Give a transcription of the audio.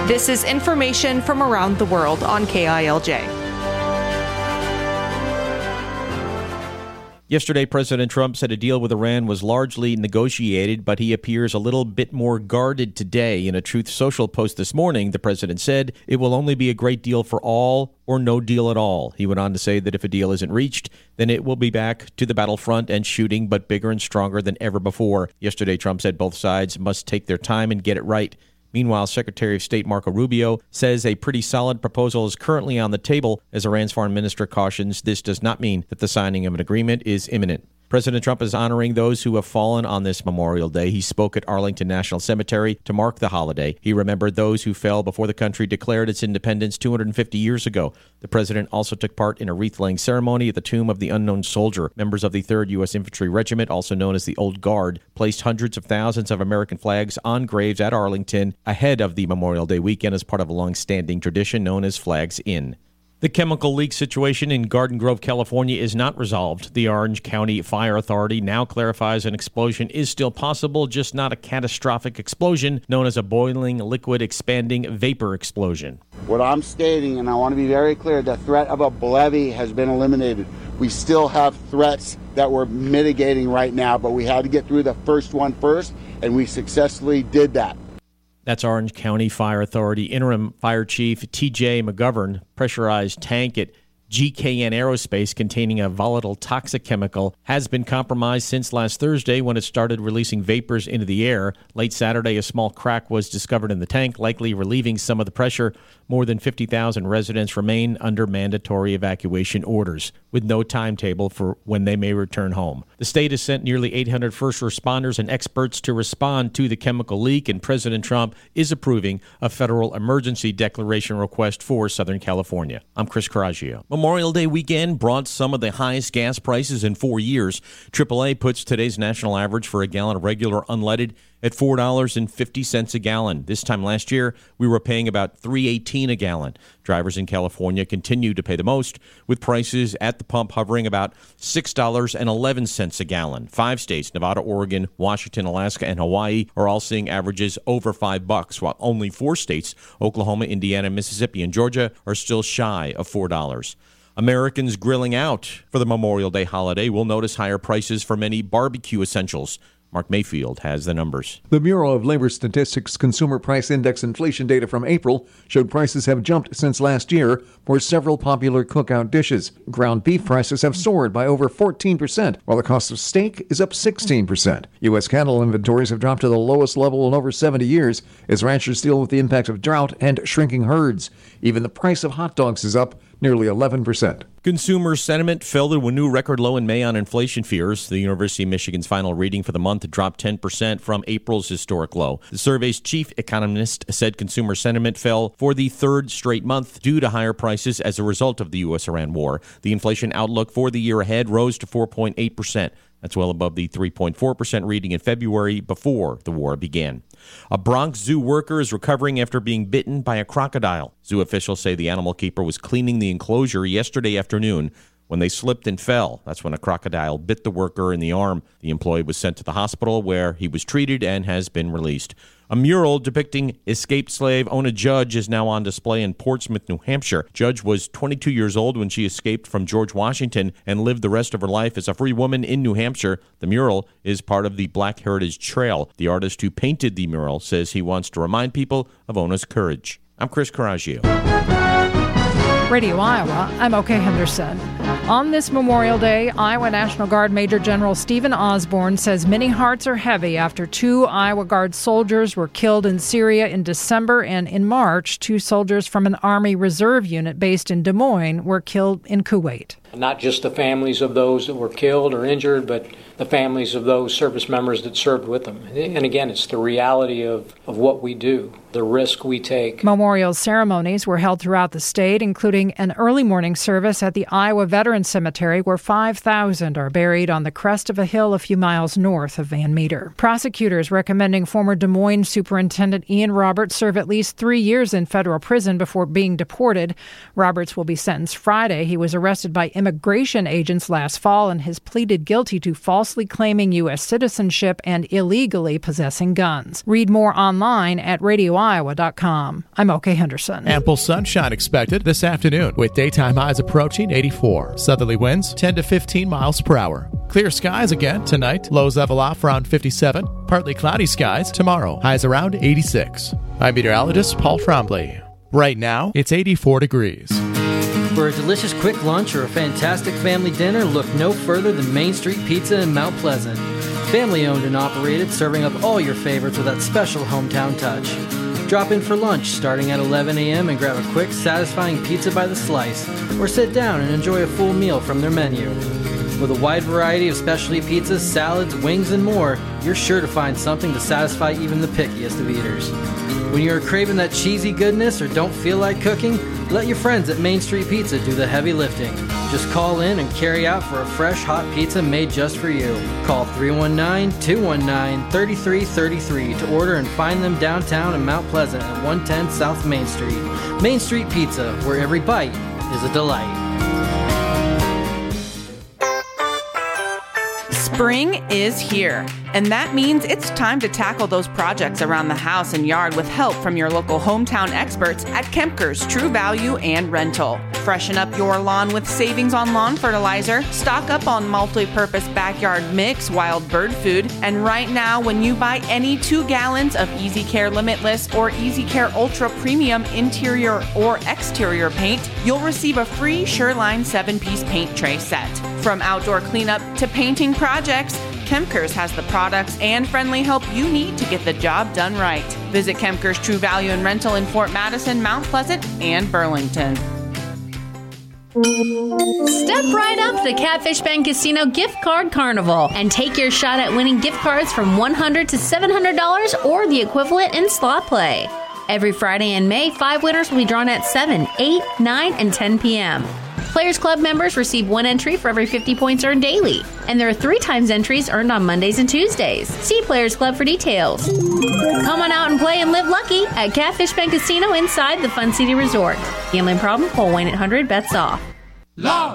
This is information from around the world on KILJ. Yesterday, President Trump said a deal with Iran was largely negotiated, but he appears a little bit more guarded today. In a Truth Social post this morning, the president said it will only be a great deal for all or no deal at all. He went on to say that if a deal isn't reached, then it will be back to the battlefront and shooting, but bigger and stronger than ever before. Yesterday, Trump said both sides must take their time and get it right. Meanwhile, Secretary of State Marco Rubio says a pretty solid proposal is currently on the table. As Iran's foreign minister cautions, this does not mean that the signing of an agreement is imminent. President Trump is honoring those who have fallen on this Memorial Day. He spoke at Arlington National Cemetery to mark the holiday. He remembered those who fell before the country declared its independence 250 years ago. The president also took part in a wreath-laying ceremony at the Tomb of the Unknown Soldier. Members of the 3rd U.S. Infantry Regiment, also known as the Old Guard, placed hundreds of thousands of American flags on graves at Arlington ahead of the Memorial Day weekend as part of a long-standing tradition known as Flags In. The chemical leak situation in Garden Grove, California is not resolved. The Orange County Fire Authority now clarifies an explosion is still possible, just not a catastrophic explosion known as a boiling, liquid, expanding vapor explosion. What I'm stating, and I want to be very clear, the threat of a levee has been eliminated. We still have threats that we're mitigating right now, but we had to get through the first one first, and we successfully did that. That's Orange County Fire Authority Interim Fire Chief T.J. McGovern. Pressurized tank at GKN Aerospace containing a volatile toxic chemical has been compromised since last Thursday when it started releasing vapors into the air. Late Saturday, a small crack was discovered in the tank, likely relieving some of the pressure. More than 50,000 residents remain under mandatory evacuation orders, with no timetable for when they may return home. The state has sent nearly 800 first responders and experts to respond to the chemical leak, and President Trump is approving a federal emergency declaration request for Southern California. I'm Chris Coraggio. Memorial Day weekend brought some of the highest gas prices in 4 years. AAA puts today's national average for a gallon of regular unleaded at $4.50 a gallon. This time last year, we were paying about $3.18 a gallon. Drivers in California continue to pay the most, with prices at the pump hovering about $6.11 a gallon. 5 states, Nevada, Oregon, Washington, Alaska, and Hawaii, are all seeing averages over $5, while only 4 states, Oklahoma, Indiana, Mississippi, and Georgia, are still shy of $4. Americans grilling out for the Memorial Day holiday will notice higher prices for many barbecue essentials. Mark Mayfield has the numbers. The Bureau of Labor Statistics Consumer Price Index inflation data from April showed prices have jumped since last year for several popular cookout dishes. Ground beef prices have soared by over 14%, while the cost of steak is up 16%. U.S. cattle inventories have dropped to the lowest level in over 70 years as ranchers deal with the impact of drought and shrinking herds. Even the price of hot dogs is up nearly 11%. Consumer sentiment fell to a new record low in May on inflation fears. The University of Michigan's final reading for the month dropped 10% from April's historic low. The survey's chief economist said consumer sentiment fell for the 3rd straight month due to higher prices as a result of the U.S.-Iran war. The inflation outlook for the year ahead rose to 4.8%. That's well above the 3.4% reading in February before the war began. A Bronx zoo worker is recovering after being bitten by a crocodile. Zoo officials say the animal keeper was cleaning the enclosure yesterday afternoon when they slipped and fell. That's when a crocodile bit the worker in the arm. The employee was sent to the hospital where he was treated and has been released. A mural depicting escaped slave Ona Judge is now on display in Portsmouth, New Hampshire. Judge was 22 years old when she escaped from George Washington and lived the rest of her life as a free woman in New Hampshire. The mural is part of the Black Heritage Trail. The artist who painted the mural says he wants to remind people of Ona's courage. I'm Chris Coraggio. Radio Iowa, I'm Oke Henderson. On this Memorial Day, Iowa National Guard Major General Stephen Osborne says many hearts are heavy after 2 Iowa Guard soldiers were killed in Syria in December, and in March, 2 soldiers from an Army Reserve unit based in Des Moines were killed in Kuwait. Not just the families of those that were killed or injured, but the families of those service members that served with them. And again, it's the reality of what we do, the risk we take. Memorial ceremonies were held throughout the state, including an early morning service at the Iowa Veterans Veterans Cemetery, where 5,000 are buried on the crest of a hill a few miles north of Van Meter. Prosecutors recommending former Des Moines Superintendent Ian Roberts serve at least 3 years in federal prison before being deported. Roberts will be sentenced Friday. He was arrested by immigration agents last fall and has pleaded guilty to falsely claiming U.S. citizenship and illegally possessing guns. Read more online at radioiowa.com. I'm OK Henderson. Ample sunshine expected this afternoon with daytime highs approaching 84. Southerly winds 10 to 15 miles per hour. Clear skies again tonight. Lows level off around 57. Partly cloudy skies tomorrow. Highs around 86. I'm meteorologist Paul Trombley. Right now, it's 84 degrees. For a delicious quick lunch or a fantastic family dinner, look no further than Main Street Pizza in Mount Pleasant. Family owned and operated, serving up all your favorites with that special hometown touch. Drop in for lunch starting at 11 a.m. and grab a quick, satisfying pizza by the slice, or sit down and enjoy a full meal from their menu. With a wide variety of specialty pizzas, salads, wings, and more, you're sure to find something to satisfy even the pickiest of eaters. When you're craving that cheesy goodness or don't feel like cooking, let your friends at Main Street Pizza do the heavy lifting. Just call in and carry out for a fresh, hot pizza made just for you. Call 319-219-3333 to order and find them downtown in Mount Pleasant at 110 South Main Street. Main Street Pizza, where every bite is a delight. Spring is here, and that means it's time to tackle those projects around the house and yard with help from your local hometown experts at Kempker's True Value and Rental. Freshen up your lawn with savings on lawn fertilizer, stock up on multi-purpose backyard mix, wild bird food, and right now when you buy any 2 gallons of Easy Care Limitless or Easy Care Ultra Premium interior or exterior paint, you'll receive a free Sureline 7-piece paint tray set. From outdoor cleanup to painting projects, Kempker's has the products and friendly help you need to get the job done right. Visit Kempker's True Value and Rental in Fort Madison, Mount Pleasant, and Burlington. Step right up to Catfish Bank Casino Gift Card Carnival and take your shot at winning gift cards from $100 to $700 or the equivalent in slot play. Every Friday in May, 5 winners will be drawn at 7, 8, 9, and 10 p.m. Players Club members receive 1 entry for every 50 points earned daily, and there are 3 times entries earned on Mondays and Tuesdays. See Players Club for details. Come on out and play and live lucky at Catfish Bank Casino inside the Fun City Resort. Gambling problem? Call 1-800-BETS-OFF. Long